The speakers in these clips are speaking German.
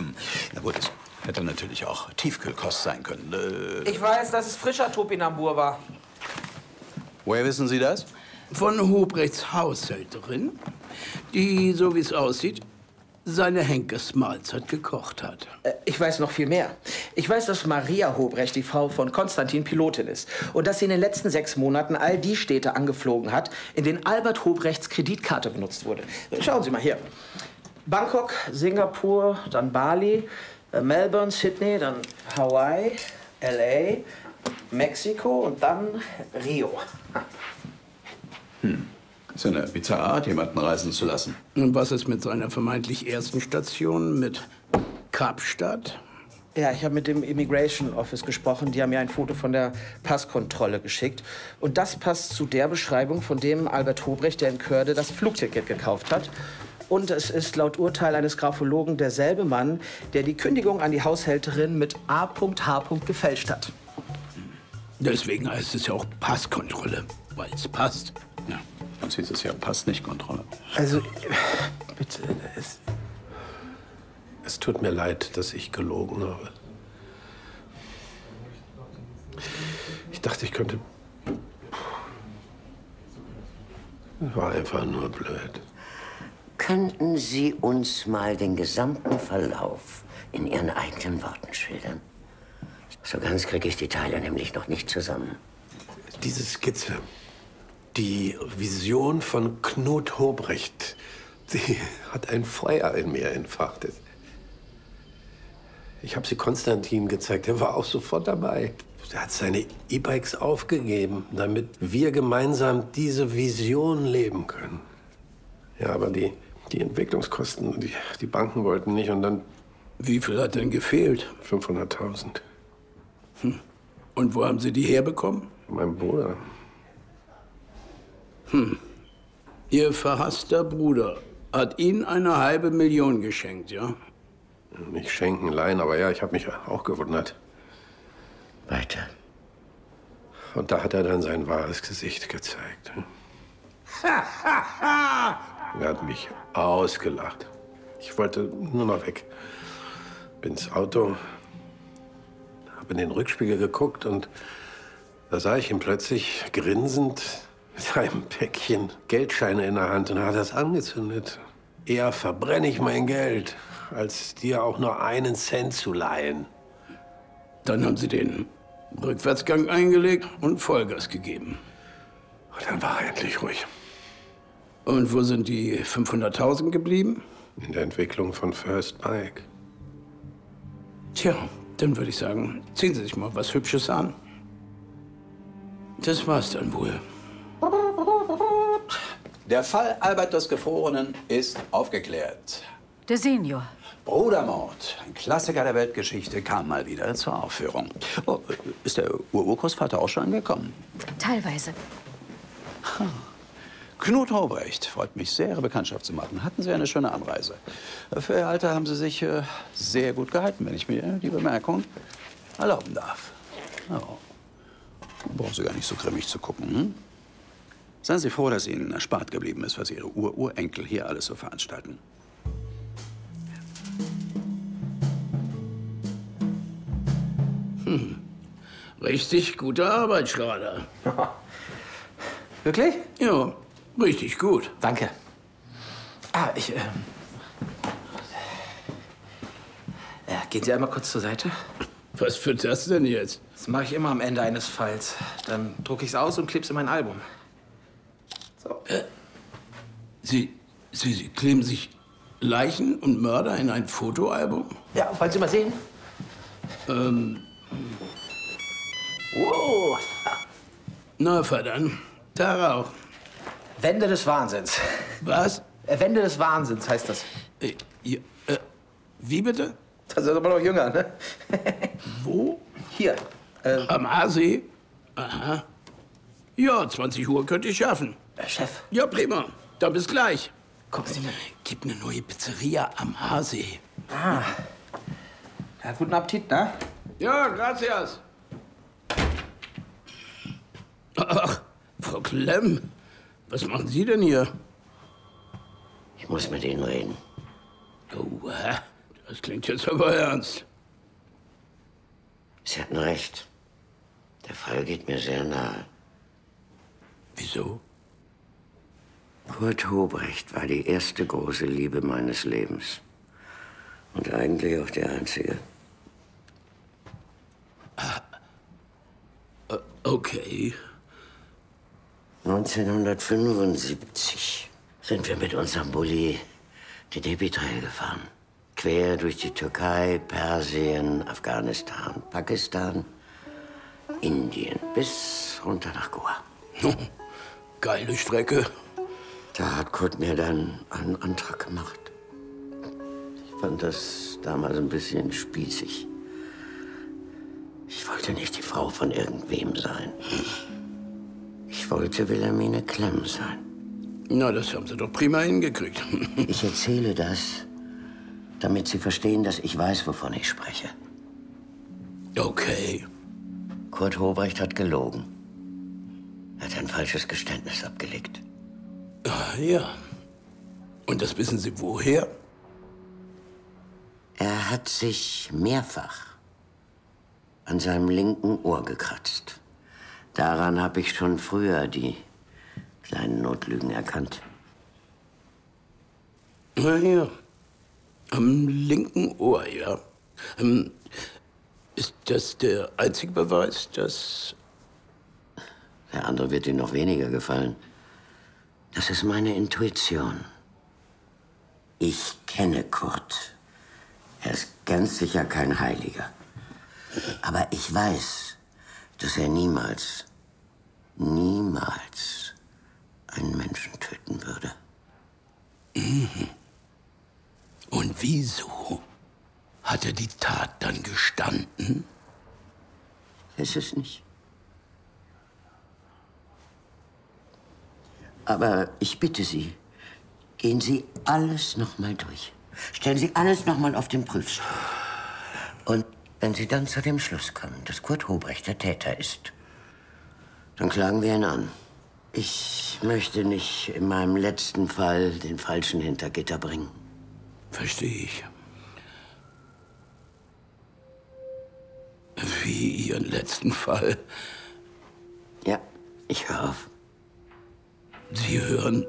offen. Na gut, es hätte natürlich auch Tiefkühlkost sein können. Ich weiß, dass es frischer Topinambur war. Woher wissen Sie das? Von Hobrechts Haushälterin, die, so wie es aussieht, seine Henkesmahlzeit gekocht hat. Ich weiß noch viel mehr. Ich weiß, dass Maria Hobrecht die Frau von Konstantin Pilotin ist. Und dass sie in den letzten 6 Monaten all die Städte angeflogen hat, in denen Albert Hobrechts Kreditkarte benutzt wurde. Schauen Sie mal hier. Bangkok, Singapur, dann Bali, Melbourne, Sydney, dann Hawaii, L.A., Mexiko und dann Rio. Ist ja eine bizarre Art, jemanden reisen zu lassen. Und was ist mit seiner vermeintlich ersten Station, mit Kapstadt? Ja, ich habe mit dem Immigration Office gesprochen. Die haben mir ein Foto von der Passkontrolle geschickt. Und das passt zu der Beschreibung von dem Albert Hobrecht, der in Körde das Flugticket gekauft hat. Und es ist laut Urteil eines Graphologen derselbe Mann, der die Kündigung an die Haushälterin mit A.H. gefälscht hat. Deswegen heißt es ja auch Passkontrolle, weil es passt. Ja, sonst hieß es ja Pass nicht Kontrolle. Also, bitte, Es tut mir leid, dass ich gelogen habe. Ich dachte, ich könnte... Es war einfach nur blöd. Könnten Sie uns mal den gesamten Verlauf in Ihren eigenen Worten schildern? So ganz kriege ich die Teile nämlich noch nicht zusammen. Diese Skizze, die Vision von Knut Hobrecht, die hat ein Feuer in mir entfachtet. Ich habe sie Konstantin gezeigt, er war auch sofort dabei. Er hat seine E-Bikes aufgegeben, damit wir gemeinsam diese Vision leben können. Ja, aber die Entwicklungskosten, die Banken wollten nicht und dann... Wie viel hat denn gefehlt? 500.000. Und wo haben Sie die herbekommen? Mein Bruder. Ihr verhasster Bruder hat Ihnen eine halbe Million geschenkt, ja? Nicht schenken, leihen, aber ja, ich habe mich auch gewundert. Weiter. Und da hat er dann sein wahres Gesicht gezeigt. Er hat mich ausgelacht. Ich wollte nur noch weg. Bin ins Auto, habe in den Rückspiegel geguckt und da sah ich ihn plötzlich grinsend mit einem Päckchen Geldscheine in der Hand und er hat das angezündet. Eher verbrenne ich mein Geld, als dir auch nur einen Cent zu leihen. Dann haben Sie den Rückwärtsgang eingelegt und Vollgas gegeben. Und dann war er endlich ruhig. Und wo sind die 500.000 geblieben? In der Entwicklung von First Bike. Tja, dann würde ich sagen, ziehen Sie sich mal was Hübsches an. Das war's dann wohl. Der Fall Albert des Gefrorenen ist aufgeklärt. Der Senior. Brudermord, ein Klassiker der Weltgeschichte, kam mal wieder zur Aufführung. Oh, ist der Urgroßvater auch schon angekommen? Teilweise. Knut Hobrecht, freut mich sehr, Ihre Bekanntschaft zu machen. Hatten Sie eine schöne Anreise. Für Ihr Alter haben Sie sich sehr gut gehalten, wenn ich mir die Bemerkung erlauben darf. Oh. Brauchen Sie gar nicht so grimmig zu gucken. Hm? Seien Sie froh, dass Ihnen erspart geblieben ist, was Ihre Urenkel hier alles so veranstalten. Richtig gute Arbeit, Schrader. Wirklich? Ja, richtig gut. Danke. Gehen Sie einmal kurz zur Seite. Was wird das denn jetzt? Das mache ich immer am Ende eines Falls. Dann drucke ich es aus und klebe es in mein Album. So. Sie kleben sich Leichen und Mörder in ein Fotoalbum? Ja, wollen Sie mal sehen? Wow. Na, verdammt. Tag auch. Wände des Wahnsinns. Was? Wände des Wahnsinns heißt das. Wie bitte? Das ist aber noch jünger, ne? Wo? Hier. Am Aasee? Aha. Ja, 20 Uhr könnte ich schaffen. Chef. Ja, prima. Dann bis gleich. Gucken Sie mal. Gibt eine neue Pizzeria am Aasee. Ah. Ja, guten Appetit, ne? Ja, gracias. Ach, Frau Klemm, was machen Sie denn hier? Ich muss mit Ihnen reden. Oh, Das klingt jetzt aber ernst. Sie hatten recht. Der Fall geht mir sehr nahe. Wieso? Kurt Hobrecht war die erste große Liebe meines Lebens. Und eigentlich auch die einzige. Okay. 1975 sind wir mit unserem Bulli die Debi-Trail gefahren. Quer durch die Türkei, Persien, Afghanistan, Pakistan, Indien bis runter nach Goa. Geile Strecke. Da hat Kurt mir dann einen Antrag gemacht. Ich fand das damals ein bisschen spießig. Ich wollte nicht die Frau von irgendwem sein. Ich wollte Wilhelmine Klemm sein. Na, das haben Sie doch prima hingekriegt. Ich erzähle das, damit Sie verstehen, dass ich weiß, wovon ich spreche. Okay. Kurt Hobrecht hat gelogen. Er hat ein falsches Geständnis abgelegt. Ah, ja. Und das wissen Sie woher? Er hat sich mehrfach an seinem linken Ohr gekratzt. Daran habe ich schon früher die kleinen Notlügen erkannt. Na ja. Am linken Ohr, ja. Ist das der einzige Beweis, dass... Der andere wird Ihnen noch weniger gefallen. Das ist meine Intuition. Ich kenne Kurt. Er ist ganz sicher kein Heiliger. Aber ich weiß, dass er niemals einen Menschen töten würde. Mhm. Und wieso hat er die Tat dann gestanden? Ich weiß es nicht. Aber ich bitte Sie, gehen Sie alles noch mal durch. Stellen Sie alles noch mal auf den Prüfstand. Und wenn Sie dann zu dem Schluss kommen, dass Kurt Hobrecht der Täter ist, dann klagen wir ihn an. Ich möchte nicht in meinem letzten Fall den Falschen hinter Gitter bringen. Verstehe ich. Wie Ihren letzten Fall. Ja, ich höre auf. Sie hören...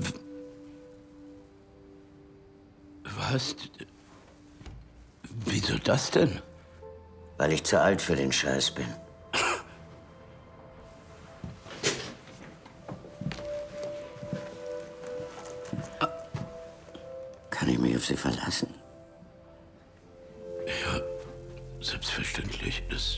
Was? Wieso das denn? Weil ich zu alt für den Scheiß bin. Kann ich mich auf Sie verlassen? Ja, selbstverständlich. Das